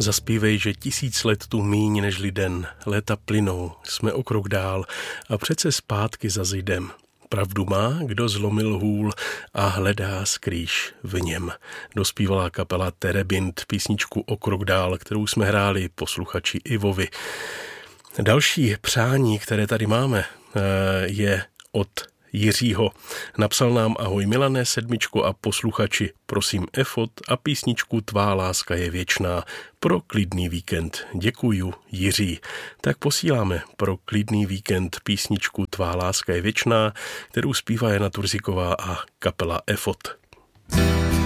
Zaspívej, že 1000 let tu míň nežli den, léta plynou, jsme o krok dál a přece zpátky za zidem. Pravdu má, kdo zlomil hůl a hledá skrýš v něm. Dospívala kapela Terebint písničku O krok dál, kterou jsme hráli posluchači Ivovi. Další přání, které tady máme, je od Jiřího. Napsal nám: ahoj Milane, sedmičko a posluchači, prosím efot a písničku Tvá láska je věčná pro klidný víkend. Děkuju, Jiří. Tak posíláme pro klidný víkend písničku Tvá láska je věčná, kterou zpívá Jana Turziková a kapela efot.